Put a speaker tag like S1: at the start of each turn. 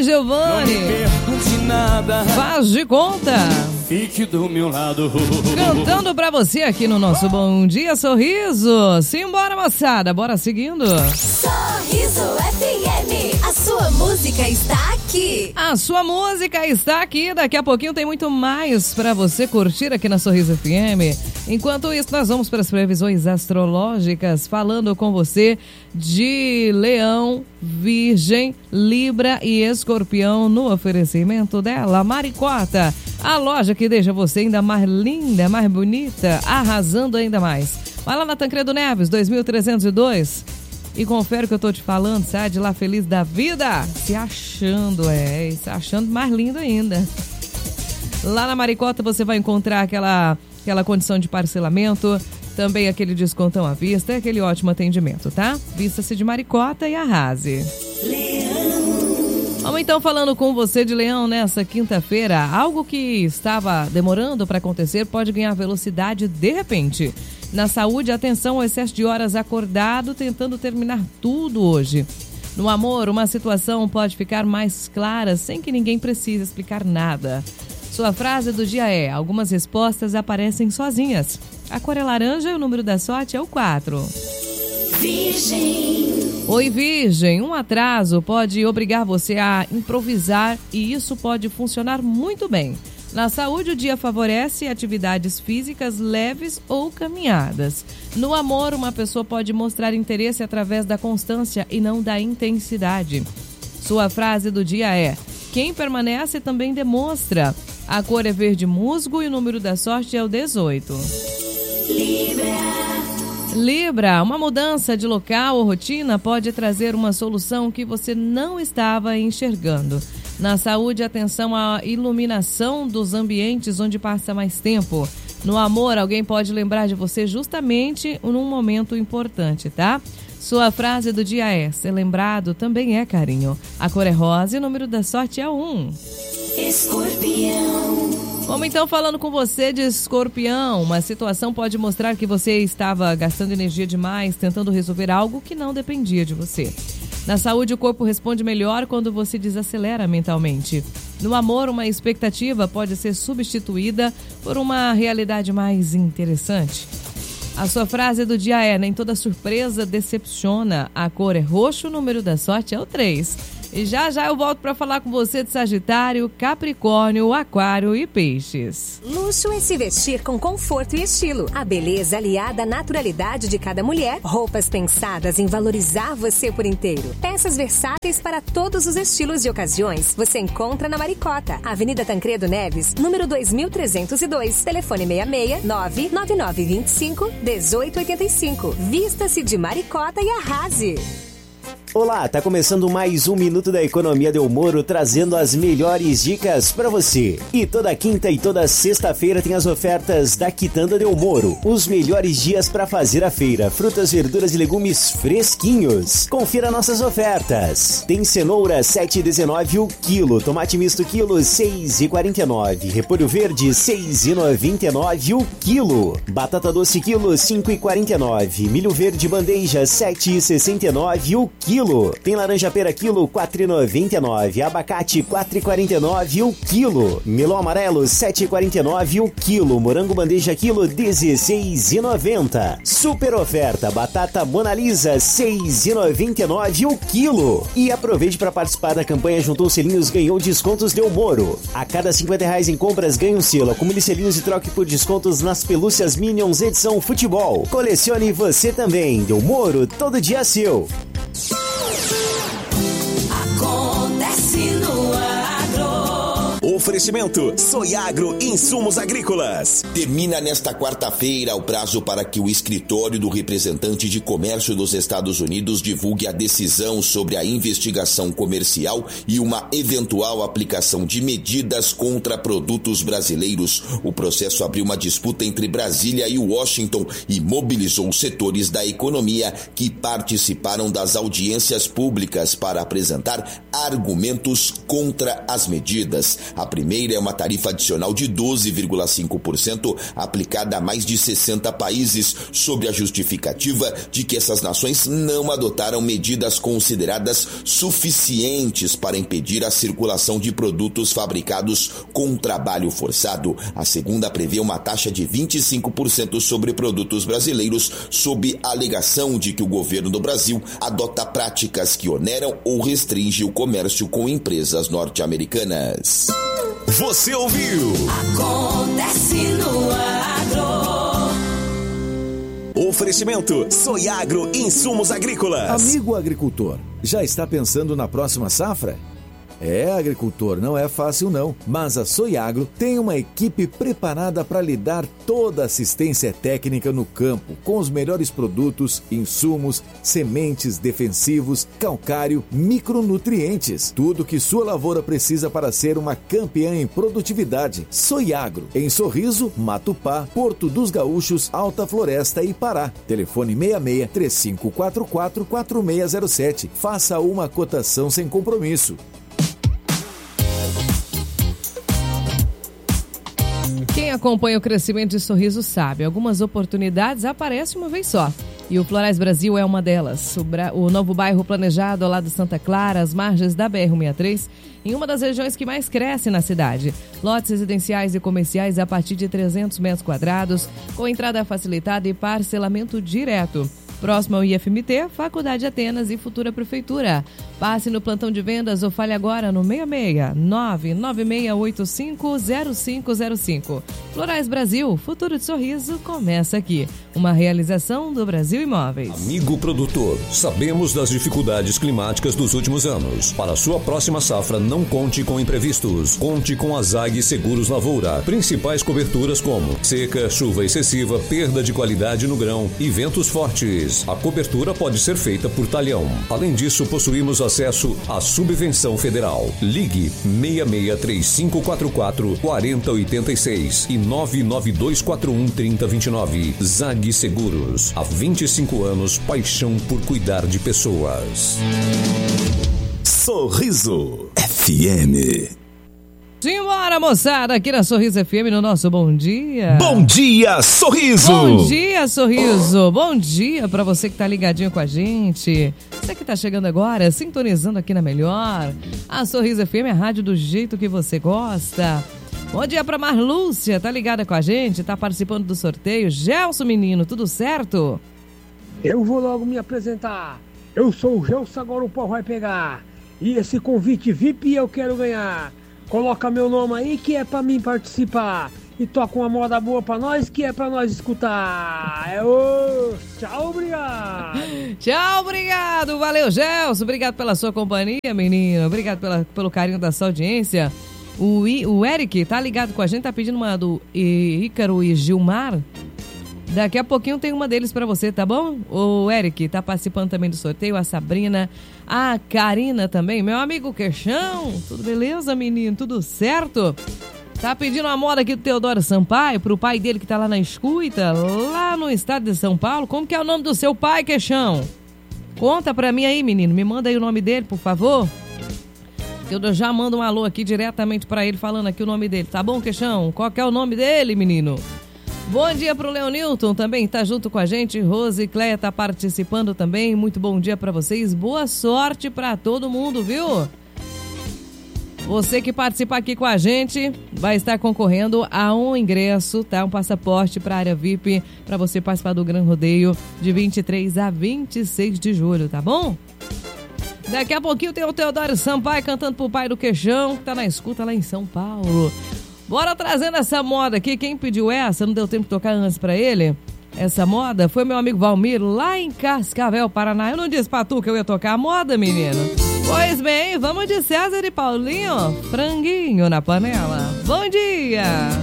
S1: Giovanni.
S2: Não me pergunte nada.
S1: Faz de conta.
S2: Fique do meu lado.
S1: Cantando pra você aqui no nosso Bom Dia Sorriso. Simbora, moçada, bora seguindo.
S3: Sorriso FM, a sua música está aqui.
S1: A sua música está aqui. Daqui a pouquinho tem muito mais pra você curtir aqui na Sorriso FM. Enquanto isso, nós vamos para as previsões astrológicas, falando com você de Leão, Virgem, Libra e Escorpião no oferecimento dela, Maricota. A loja que deixa você ainda mais linda, mais bonita, arrasando ainda mais. Vai lá na Tancredo Neves, 2302 e confere o que eu tô te falando, sai de lá feliz da vida, se achando mais lindo ainda. Lá na Maricota você vai encontrar aquela condição de parcelamento, também aquele descontão à vista e aquele ótimo atendimento, tá? Vista-se de Maricota e arrase. Vamos então falando com você de Leão nessa quinta-feira. Algo que estava demorando para acontecer pode ganhar velocidade de repente. Na saúde, atenção ao excesso de horas acordado, tentando terminar tudo hoje. No amor, uma situação pode ficar mais clara sem que ninguém precise explicar nada. Sua frase do dia é: algumas respostas aparecem sozinhas. A cor é laranja e o número da sorte é o 4.
S3: Virgem.
S1: Oi, Virgem. Um atraso pode obrigar você a improvisar e isso pode funcionar muito bem. Na saúde, o dia favorece atividades físicas leves ou caminhadas. No amor, uma pessoa pode mostrar interesse através da constância e não da intensidade. Sua frase do dia é: quem permanece também demonstra. A cor é verde musgo e o número da sorte é o 18. Libra, uma mudança de local ou rotina pode trazer uma solução que você não estava enxergando. Na saúde, atenção à iluminação dos ambientes onde passa mais tempo. No amor, alguém pode lembrar de você justamente num momento importante, tá? Sua frase do dia é: ser lembrado também é carinho. A cor é rosa e o número da sorte é 1.
S3: Escorpião.
S1: Vamos então falando com você de Escorpião. Uma situação pode mostrar que você estava gastando energia demais, tentando resolver algo que não dependia de você. Na saúde, o corpo responde melhor quando você desacelera mentalmente. No amor, uma expectativa pode ser substituída por uma realidade mais interessante. A sua frase do dia é: nem toda surpresa decepciona. A cor é roxo, o número da sorte é o 3. E já eu volto para falar com você de Sagitário, Capricórnio, Aquário e Peixes.
S4: Luxo é se vestir com conforto e estilo. A beleza aliada à naturalidade de cada mulher. Roupas pensadas em valorizar você por inteiro. Peças versáteis para todos os estilos e ocasiões. Você encontra na Maricota, Avenida Tancredo Neves, número 2302. Telefone 669-9925-1885. Vista-se de Maricota e arrase.
S5: Olá, tá começando mais um Minuto da Economia Del Moro, trazendo as melhores dicas pra você. E toda quinta e toda sexta-feira tem as ofertas da Quitanda Del Moro. Os melhores dias pra fazer a feira. Frutas, verduras e legumes fresquinhos. Confira nossas ofertas. Tem cenoura 7,19 o quilo, tomate misto quilo 6,49, repolho verde 6,99 o quilo, batata doce quilo 5,49, milho verde bandeja 7,69 o quilo. Tem laranja pera quilo 4,99, abacate 4,49 o quilo, melão amarelo 7,49 o quilo, morango bandeja quilo 16,90. Super oferta, batata Mona Lisa 6,99 o quilo. E aproveite para participar da campanha Juntou Selinhos, ganhou descontos Del Moro. A cada R$50 em compras ganha um selo. Acumule selinhos e troque por descontos nas pelúcias Minions edição Futebol. Colecione você também. Del Moro, todo dia seu.
S3: Acontece no agro.
S6: Oferecimento Soiagro Insumos Agrícolas. Termina nesta quarta-feira o prazo para que o escritório do representante de comércio dos Estados Unidos divulgue a decisão sobre a investigação comercial e uma eventual aplicação de medidas contra produtos brasileiros. O processo abriu uma disputa entre Brasília e Washington e mobilizou setores da economia que participaram das audiências públicas para apresentar argumentos contra as medidas. A primeira é uma tarifa adicional de 12,5% aplicada a mais de 60 países, sob a justificativa de que essas nações não adotaram medidas consideradas suficientes para impedir a circulação de produtos fabricados com trabalho forçado. A segunda prevê uma taxa de 25% sobre produtos brasileiros, sob a alegação de que o governo do Brasil adota práticas que oneram ou restringe o comércio com empresas norte-americanas.
S7: Você ouviu?
S3: Acontece no agro.
S7: Oferecimento Soiagro Insumos Agrícolas.
S8: Amigo agricultor, já está pensando na próxima safra? Agricultor, não é fácil não, mas a Soiagro tem uma equipe preparada para lhe dar toda a assistência técnica no campo, com os melhores produtos, insumos, sementes, defensivos, calcário, micronutrientes, tudo que sua lavoura precisa para ser uma campeã em produtividade. Soiagro, em Sorriso, Matupá, Porto dos Gaúchos, Alta Floresta e Pará. Telefone 66-3544-4607. Faça uma cotação sem compromisso.
S1: Quem acompanha o crescimento de Sorriso sabe, algumas oportunidades aparecem uma vez só. E o Florais Brasil é uma delas. O novo bairro planejado ao lado de Santa Clara, às margens da BR-163, em uma das regiões que mais cresce na cidade. Lotes residenciais e comerciais a partir de 300 metros quadrados, com entrada facilitada e parcelamento direto. Próximo ao IFMT, Faculdade Atenas e futura Prefeitura. Passe no plantão de vendas ou fale agora no 66-99685-0505. Florais Brasil, futuro de sorriso, começa aqui. Uma realização do Brasil Imóveis.
S9: Amigo produtor, sabemos das dificuldades climáticas dos últimos anos. Para sua próxima safra, não conte com imprevistos. Conte com a ZAG Seguros Lavoura. Principais coberturas como seca, chuva excessiva, perda de qualidade no grão e ventos fortes. A cobertura pode ser feita por talhão. Além disso, possuímos acesso à subvenção federal. Ligue 66-3544-4086 e 99241-3029. ZAG Seguros. Há 25 anos, paixão por cuidar de pessoas.
S7: Sorriso FM.
S1: Simbora, moçada, aqui na Sorriso FM, no nosso Bom Dia.
S7: Bom dia, Sorriso!
S1: Bom dia, Sorriso! Bom dia pra você que tá ligadinho com a gente. Você que tá chegando agora, sintonizando aqui na Melhor. A Sorriso FM é a rádio do jeito que você gosta. Bom dia pra Marlúcia, tá ligada com a gente, tá participando do sorteio. Gelson, menino, tudo certo?
S10: Eu vou logo me apresentar. Eu sou o Gelson, agora o pau vai pegar. E esse convite VIP eu quero ganhar. Coloca meu nome aí que é pra mim participar. E toca uma moda boa pra nós que é pra nós escutar. Tchau, obrigado.
S1: Tchau, obrigado. Valeu, Gelson. Obrigado pela sua companhia, menino. Obrigado pelo carinho da sua audiência. O Eric tá ligado com a gente, tá pedindo uma do Ícaro e Gilmar. Daqui a pouquinho tem uma deles pra você, tá bom? O Eric tá participando também do sorteio, a Sabrina, a Karina também, meu amigo Queixão. Tudo beleza, menino? Tudo certo? Tá pedindo uma moda aqui do Teodoro Sampaio, pro pai dele que tá lá na escuta, lá no estado de São Paulo. Como que é o nome do seu pai, Queixão? Conta pra mim aí, menino, me manda aí o nome dele, por favor. Eu já mando um alô aqui diretamente pra ele, falando aqui o nome dele, tá bom, Queixão? Qual que é o nome dele, menino? Bom dia pro Leonilton, também tá junto com a gente. Rose Cleia tá participando também. Muito bom dia pra vocês. Boa sorte pra todo mundo, viu? Você que participar aqui com a gente vai estar concorrendo a um ingresso, tá? Um passaporte pra área VIP pra você participar do Gran Rodeio de 23 a 26 de julho, tá bom? Daqui a pouquinho tem o Teodoro Sampaio cantando pro pai do Queixão, que tá na escuta lá em São Paulo. Bora trazendo essa moda aqui. Quem pediu essa, não deu tempo de tocar antes pra ele. Essa moda foi meu amigo Valmir, lá em Cascavel, Paraná. Eu não disse pra tu que eu ia tocar a moda, menino? Pois bem, vamos de César e Paulinho. Franguinho na panela. Bom dia!